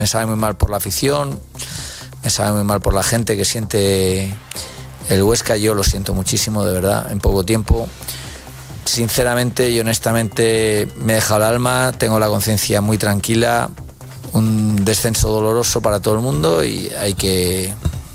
Me sabe muy mal por la afición, me sabe muy mal por la gente que siente el Huesca. Yo lo siento muchísimo, de verdad, en poco tiempo. Sinceramente y honestamente me he dejado el alma, tengo la conciencia muy tranquila, un descenso doloroso para todo el mundo y hay que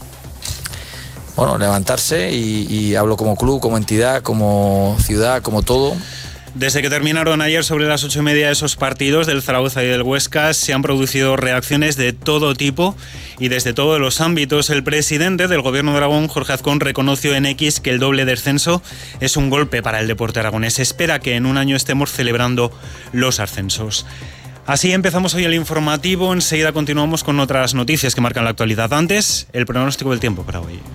levantarse y hablo como club, como entidad, como ciudad, como todo. Desde que terminaron ayer sobre las 8:30 esos partidos del Zaragoza y del Huesca, se han producido reacciones de todo tipo y desde todos los ámbitos. El presidente del Gobierno de Aragón, Jorge Azcón, reconoció en X que el doble descenso es un golpe para el deporte aragonés. Se espera que en un año estemos celebrando los ascensos. Así empezamos hoy el informativo. Enseguida continuamos con otras noticias que marcan la actualidad. Antes, el pronóstico del tiempo para hoy.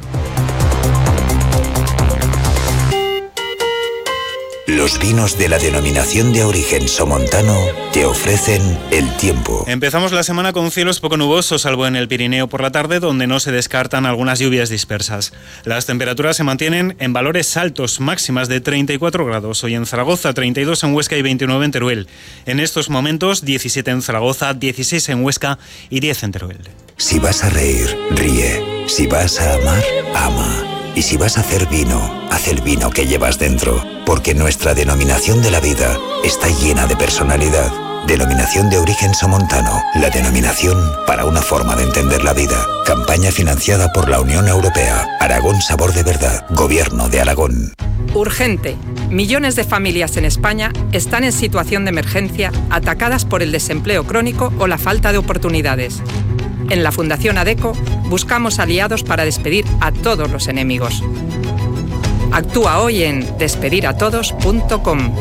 Los vinos de la denominación de origen somontano te ofrecen el tiempo. Empezamos la semana con cielos poco nubosos, salvo en el Pirineo por la tarde, donde no se descartan algunas lluvias dispersas. Las temperaturas se mantienen en valores altos, máximas de 34 grados. Hoy en Zaragoza, 32 en Huesca y 29 en Teruel. En estos momentos, 17 en Zaragoza, 16 en Huesca y 10 en Teruel. Si vas a reír, ríe. Si vas a amar, ama. Y si vas a hacer vino, haz el vino que llevas dentro, porque nuestra denominación de la vida está llena de personalidad. Denominación de origen somontano, la denominación para una forma de entender la vida. Campaña financiada por la Unión Europea. Aragón Sabor de Verdad, Gobierno de Aragón. Urgente. Millones de familias en España están en situación de emergencia, atacadas por el desempleo crónico o la falta de oportunidades. En la Fundación ADECO buscamos aliados para despedir a todos los enemigos. Actúa hoy en despediratodos.com.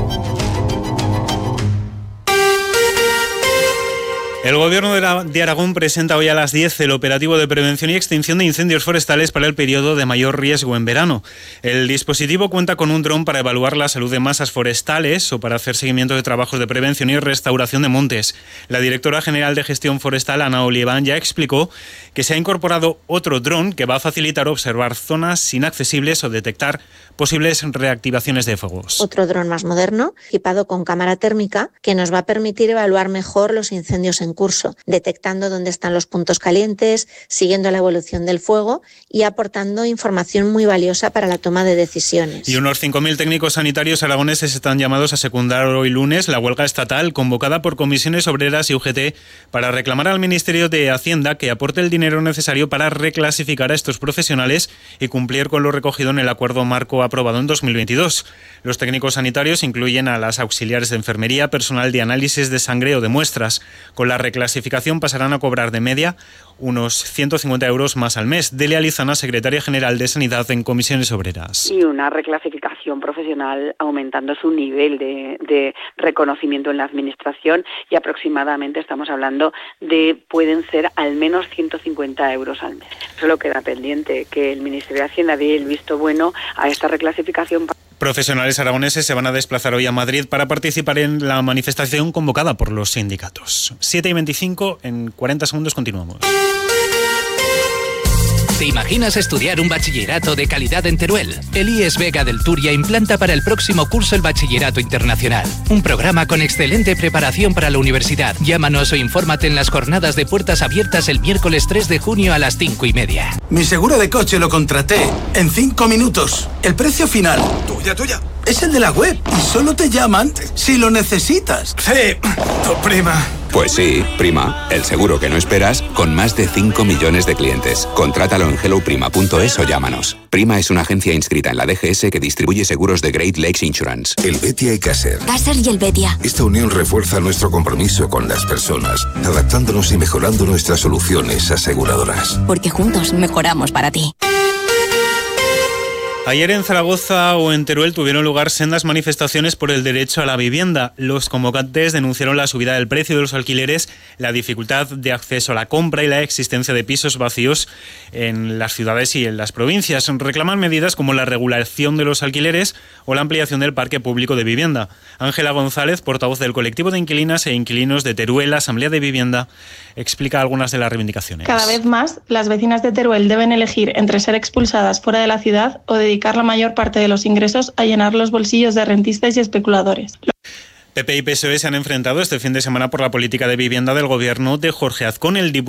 El Gobierno de Aragón presenta hoy a las 10 el operativo de prevención y extinción de incendios forestales para el periodo de mayor riesgo en verano. El dispositivo cuenta con un dron para evaluar la salud de masas forestales o para hacer seguimiento de trabajos de prevención y restauración de montes. La directora general de Gestión Forestal, Ana Oliván, ya explicó que se ha incorporado otro dron que va a facilitar observar zonas inaccesibles o detectar posibles reactivaciones de fuegos. Otro dron más moderno, equipado con cámara térmica, que nos va a permitir evaluar mejor los incendios en curso, detectando dónde están los puntos calientes, siguiendo la evolución del fuego y aportando información muy valiosa para la toma de decisiones. Y unos 5.000 técnicos sanitarios aragoneses están llamados a secundar hoy lunes la huelga estatal convocada por comisiones obreras y UGT para reclamar al Ministerio de Hacienda que aporte el dinero necesario para reclasificar a estos profesionales y cumplir con lo recogido en el acuerdo marco aprobado en 2022. Los técnicos sanitarios incluyen a las auxiliares de enfermería, personal de análisis de sangre o de muestras. Con la reclasificación pasarán a cobrar de media unos 150 euros más al mes. Delia Lizana, secretaria general de Sanidad en Comisiones Obreras. Y una reclasificación profesional aumentando su nivel de reconocimiento en la administración y aproximadamente estamos hablando de pueden ser al menos 150 euros al mes. Solo queda pendiente que el Ministerio de Hacienda dé el visto bueno a esta reclasificación. Profesionales aragoneses se van a desplazar hoy a Madrid para participar en la manifestación convocada por los sindicatos. 7:25, en 40 segundos continuamos. ¿Te imaginas estudiar un bachillerato de calidad en Teruel? El IES Vega del Turia implanta para el próximo curso el Bachillerato Internacional. Un programa con excelente preparación para la universidad. Llámanos o infórmate en las jornadas de puertas abiertas el miércoles 3 de junio a las 5:30. Mi seguro de coche lo contraté en 5 minutos. El precio final. Tuya. Es el de la web y solo te llaman si lo necesitas. Sí, tu prima. Pues sí, Prima, el seguro que no esperas con más de 5 millones de clientes. Contrátalo en helloprima.es o llámanos. Prima es una agencia inscrita en la DGS que distribuye seguros de Great Lakes Insurance. El Betia y Caser. Caser y el Betia. Esta unión refuerza nuestro compromiso con las personas, adaptándonos y mejorando nuestras soluciones aseguradoras. Porque juntos mejoramos para ti. Ayer en Zaragoza o en Teruel tuvieron lugar sendas manifestaciones por el derecho a la vivienda. Los convocantes denunciaron la subida del precio de los alquileres, la dificultad de acceso a la compra y la existencia de pisos vacíos en las ciudades y en las provincias. Reclaman medidas como la regulación de los alquileres o la ampliación del parque público de vivienda. Ángela González, portavoz del colectivo de inquilinas e inquilinos de Teruel, Asamblea de Vivienda, explica algunas de las reivindicaciones. Cada vez más, las vecinas de Teruel deben elegir entre ser expulsadas fuera de la ciudad o dedicar la mayor parte de los ingresos a llenar los bolsillos de rentistas y especuladores. PP y PSOE se han enfrentado este fin de semana por la política de vivienda del gobierno de Jorge Azcón. El